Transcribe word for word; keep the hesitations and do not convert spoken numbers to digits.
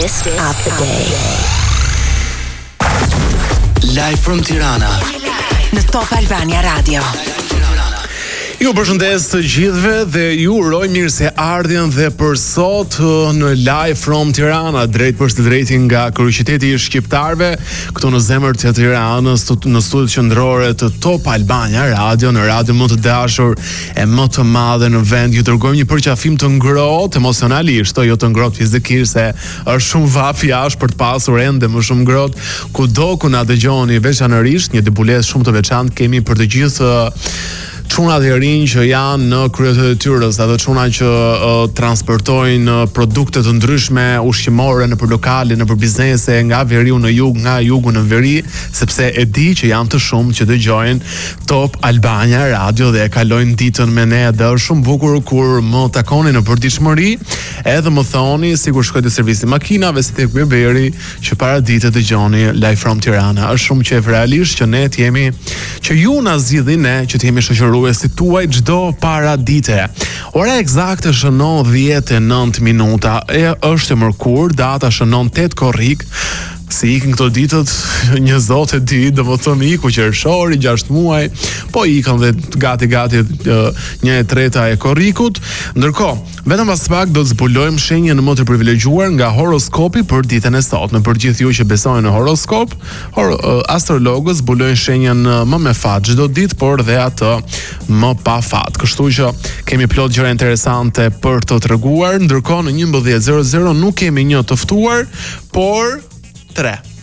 Artist of the Day. Live from Tirana në Top Albania Radio. Ju përshëndes të gjithëve dhe ju uroj mirë se ardhjen dhe për sot në Live from Tirana, drejt për së drejti nga kryeqyteti i shqiptarëve, këtu në zemër të Tiranës, në studiot qendrore të Top Albania Radio, në radio më të dashur e më të madhe në vend. Ju dërgojmë një përqafim të ngrohtë emocionalisht, jo të ngrohtë fizikisht, se është shumë vap jashtë për të pasur ende më shumë ngrohtë. Kudo ku na dëgjoni, veçanërisht një debulesë shumë të veçantë kemi për të gjithë çunat e rinj që janë në kryet e detyrës, ato çuna që uh, transportojnë produkte të ndryshme ushqimore nëpër lokale, nëpër biznese, nga veriu në jug, nga jugu në veri, sepse e di që janë të shumë që dëgjojnë Top Albania Radio dhe e kalojnë ditën me ne. Dhe është shumë bukur kur më takoni në përditshmëri, edhe më thoni sikur shkoj te servisi makinave si tek Berberi që para ditë dëgjoni Live from Tirana. Është shumë qef realisht që ne të jemi, që ju na zgjidhni ne që të jemi shoqëruar si tuaj çdo para dite. Ora eksakte shënon dhjetë e nëntë minuta. E është e mërkur, data shënon tetë korrik. Si ikin këto ditët, një zot e di, do më thëmë iku qershori, gjashtë muaj, po ikën dhe gati gati një e treta e korrikut. Ndërkohë, vetëm pas pak do të zbulojmë shenjën më të privilegjuar nga horoskopi për ditën e sotme. Për gjithë ju që besojnë në horoskop, hor, astrologët zbulojnë shenjën më me fat çdo ditë, por dhe atë më pa fat. Kështu që kemi plot gjëra interesante për të treguar. Ndërkohë në njëmbëdhjetë zero zero nuk kemi një të ftuar, por tre.